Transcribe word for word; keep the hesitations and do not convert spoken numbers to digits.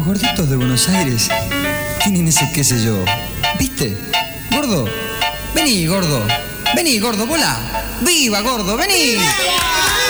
Los gorditos de Buenos Aires tienen ese qué sé yo. ¿Viste? Gordo. Vení, gordo. Vení, gordo, volá. ¡Viva, gordo! ¡Vení!